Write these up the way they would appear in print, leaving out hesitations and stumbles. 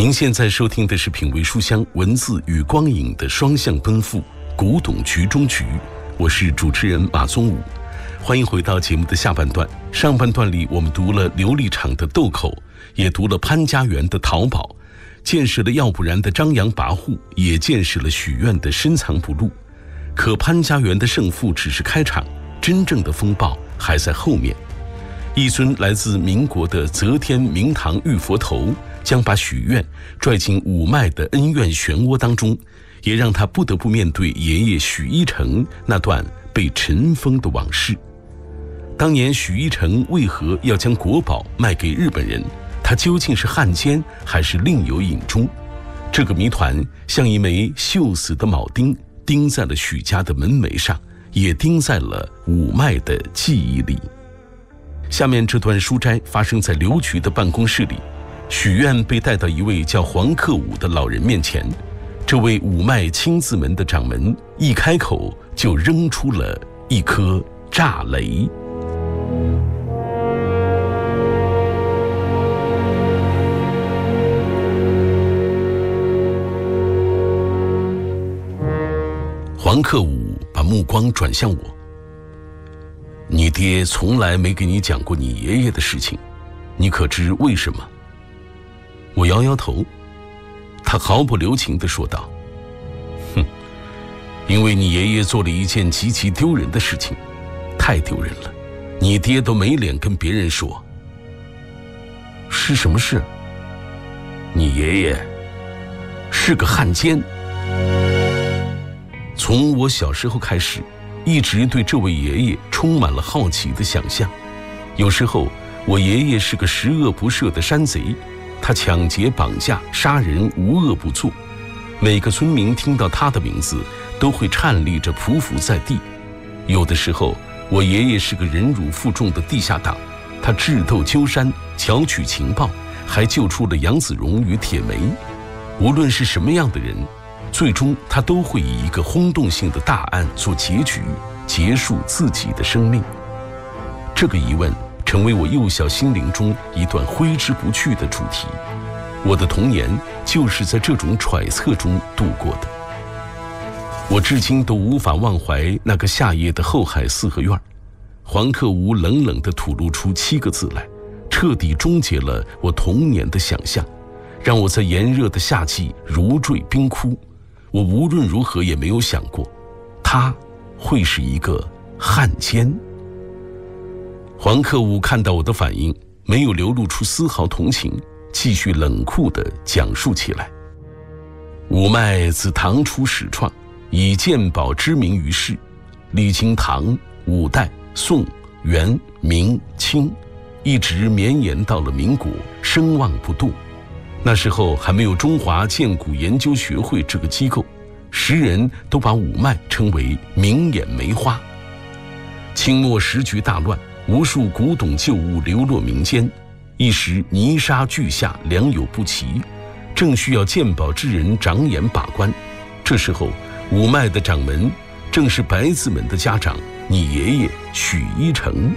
您现在收听的是品味书香文字与光影的双向奔赴，古董局中局，我是主持人马宗武。欢迎回到节目的下半段。上半段里我们读了琉璃厂的豆蔻，也读了潘家园的淘宝，见识了要不然的张扬跋扈，也见识了许愿的深藏不露。可潘家园的胜负只是开场，真正的风暴还在后面。一尊来自民国的则天明堂玉佛头，将把许愿拽进五脉的恩怨漩涡当中，也让他不得不面对爷爷许一成那段被尘封的往事。当年许一成为何要将国宝卖给日本人？他究竟是汉奸还是另有隐衷？这个谜团像一枚锈死的铆钉，钉在了许家的门楣上，也钉在了五脉的记忆里。下面这段书斋发生在刘局的办公室里，许愿被带到一位叫黄克武的老人面前。这位五脉青字门的掌门一开口就扔出了一颗炸雷。黄克武把目光转向我，你爹从来没给你讲过你爷爷的事情，你可知为什么？我摇摇头，他毫不留情地说道，因为你爷爷做了一件极其丢人的事情，太丢人了，你爹都没脸跟别人说。是什么事？你爷爷是个汉奸。从我小时候开始，一直对这位爷爷充满了好奇的想象。有时候我爷爷是个十恶不赦的山贼，他抢劫绑架杀人无恶不作，每个村民听到他的名字都会颤栗着匍匐在地。有的时候我爷爷是个忍辱负重的地下党，他智斗鸠山，巧取情报，还救出了杨子荣与铁梅。无论是什么样的人，最终他都会以一个轰动性的大案做结局，结束自己的生命。这个疑问成为我幼小心灵中一段挥之不去的主题。我的童年就是在这种揣测中度过的。我至今都无法忘怀那个夏夜的后海四合院。黄克武冷冷地吐露出7个字来，彻底终结了我童年的想象，让我在炎热的夏季如坠冰窟。我无论如何也没有想过，他会是一个汉奸。黄克武看到我的反应，没有流露出丝毫同情，继续冷酷地讲述起来。五脉自唐初始创，以鉴宝知名于世，历经唐、五代、宋、元、明、清，一直绵延到了民国，声望不堕。那时候还没有中华鉴古研究学会这个机构，时人都把五脉称为明眼梅花。清末时局大乱，无数古董旧物流落民间，一时泥沙俱下，良莠不齐，正需要鉴宝之人长眼把关。这时候五脉的掌门正是白字门的家长，你爷爷许一成。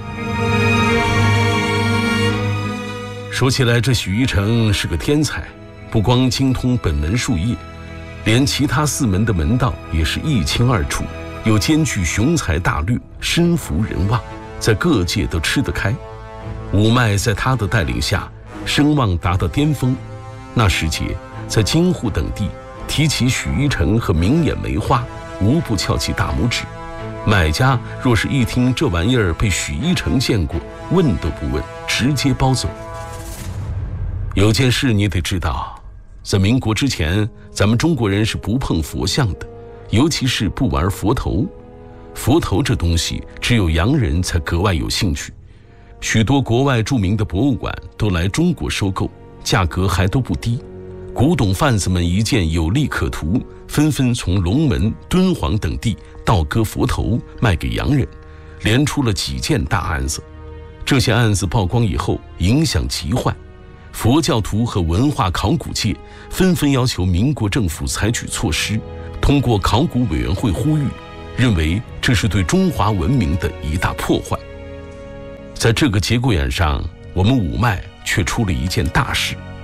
说起来，这许一成是个天才，不光精通本门术业，连其他4门的门道也是一清二楚，又兼具雄才大略，身服人望，在各界都吃得开。五脉在他的带领下，声望达到巅峰。那时节，在京沪等地提起许一成和明眼梅花，无不翘起大拇指。买家若是一听这玩意儿被许一成见过，问都不问，直接包走。有件事你得知道，在民国之前，咱们中国人是不碰佛像的，尤其是不玩佛头。佛头这东西只有洋人才格外有兴趣，许多国外著名的博物馆都来中国收购，价格还都不低。古董贩子们一见有利可图，纷纷从龙门、敦煌等地盗割佛头卖给洋人，连出了几件大案子。这些案子曝光以后，影响极坏，佛教徒和文化考古界纷纷要求民国政府采取措施，通过考古委员会呼吁，认为这是对中华文明的一大破坏。在这个节骨眼上，我们五脉却出了一件大事。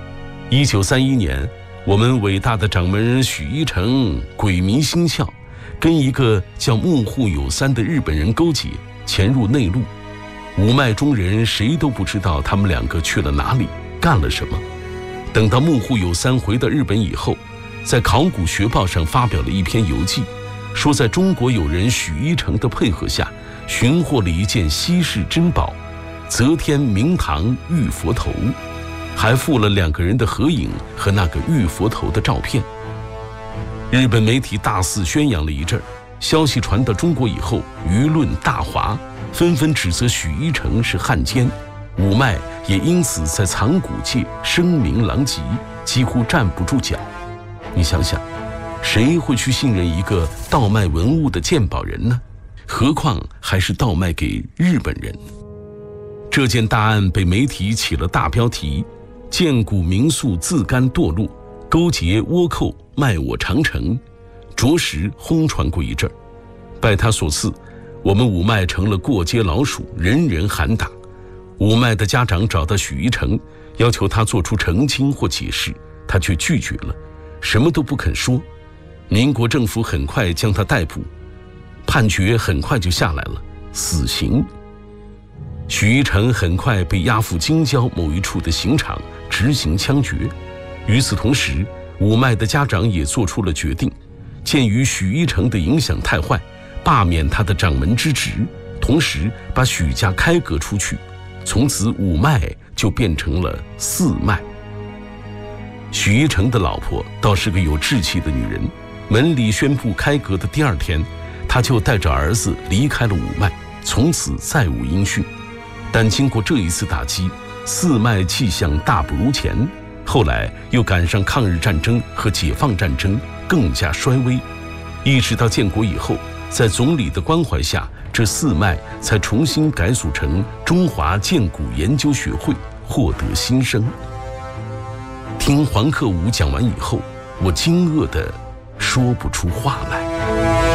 1931年，我们伟大的掌门人许一成鬼迷心窍，跟一个叫幕户有三的日本人勾结，潜入内陆。五脉中人谁都不知道他们两个去了哪里，干了什么。等到幕户有三回到日本以后，在《考古学报》上发表了一篇游记，说在中国友人许一成的配合下，寻获了一件稀世珍宝——则天明堂玉佛头，还附了2个人的合影和那个玉佛头的照片。日本媒体大肆宣扬了一阵儿，消息传到中国以后，舆论大哗，纷纷指责许一成是汉奸，五脉也因此在藏古界声名狼藉，几乎站不住脚。你想想，谁会去信任一个盗卖文物的鉴宝人呢？何况还是盗卖给日本人。这件大案被媒体起了大标题：建古民宿自甘堕落，勾结倭寇卖我长城，着实轰传过一阵儿。拜他所赐，我们五脉成了过街老鼠，人人喊打。五脉的家长找到许一成，要求他做出澄清或解释，他却拒绝了，什么都不肯说。民国政府很快将他逮捕，判决很快就下来了，死刑。许一成很快被押赴京郊某一处的刑场执行枪决。与此同时，五脉的家长也做出了决定，鉴于许一成的影响太坏，罢免他的掌门之职，同时把许家开革出去，从此五脉就变成了四脉。许一成的老婆倒是个有志气的女人，门里宣布开革的第2天，她就带着儿子离开了五脉，从此再无音讯。但经过这一次打击，四脉气象大不如前，后来又赶上抗日战争和解放战争，更加衰微。一直到建国以后，在总理的关怀下，这四脉才重新改组成中华建古研究学会，获得新生。听黄克武讲完以后，我惊愕地说不出话来。